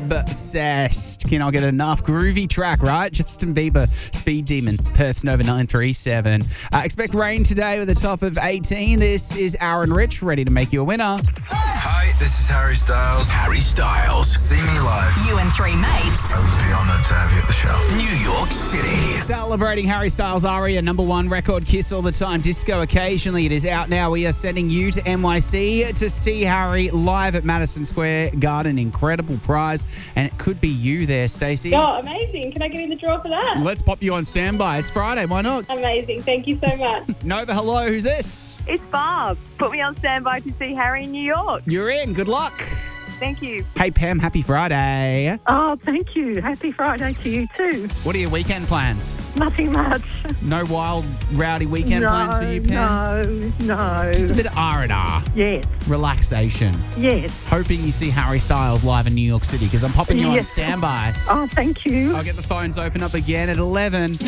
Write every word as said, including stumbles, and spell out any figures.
Obsessed. Can I get enough? Groovy track, right? Justin Bieber, Speed Demon, Perth's Nova nine three seven. Uh, expect rain today with a top of eighteen. This is Aaron Rich, ready to make you a winner. Hi, this is Harry Styles. Harry Styles. See me live. You and three mates. I would be honoured to have you at the show. New York City. Celebrating Harry Styles' Aria, number one record, Kiss All the Time, Disco Occasionally. It is out now. We are sending you to N Y C to see Harry live at Madison Square Garden. Incredible prize. And it could be you there, Stacey. Oh, amazing. Can I get in the draw for that? Let's pop you on standby. It's Friday. Why not? Amazing. Thank you so much. Nova, hello. Who's this? It's Barb. Put me on standby to see Harry in New York. You're in. Good luck. Thank you. Hey, Pam. Happy Friday. Oh, thank you. Happy Friday to you too. What are your weekend plans? Nothing much. No wild, rowdy weekend no, plans for you, Pam? No, no. Just a bit of R and R. Yes, Relaxation. yes. Hoping you see Harry Styles live in New York City because I'm popping you on Yes. standby. Oh, thank you. I'll get the phones open up again at eleven.